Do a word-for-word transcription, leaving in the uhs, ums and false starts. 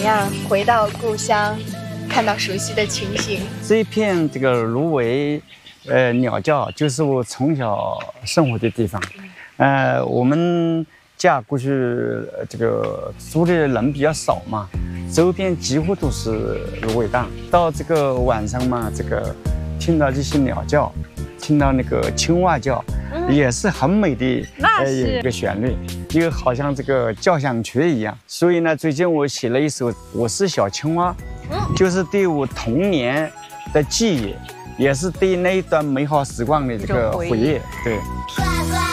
样回到故乡，看到熟悉的情形？ 这一片这个芦苇，呃，鸟叫就是我从小生活的地方。呃，我们家过去这个住的人比较少嘛，周边几乎都是芦苇荡。到这个晚上嘛，这个听到这些鸟叫，听到那个青蛙叫。 也是很美的， 那是一个旋律，一个好像这个交响曲一样。所以呢，最近我写了一首《我是小青蛙》，嗯，就是对我童年的记忆，也是对那一段美好时光的这个回忆。对。